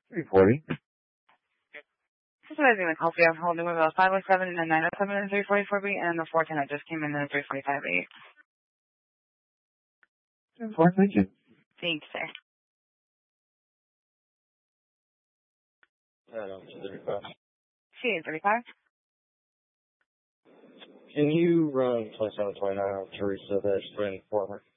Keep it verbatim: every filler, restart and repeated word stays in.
Reporting. This is amazing. Like, hopefully I'm holding about five oh seven and nine oh seven and three forty-four B, and the four ten that just came in and three forty-five eight. four, thank you. Thanks, sir. Uh, thirty-five. C eight thirty-five. Can you run twenty-seven twenty-nine on Teresa, that's friend former?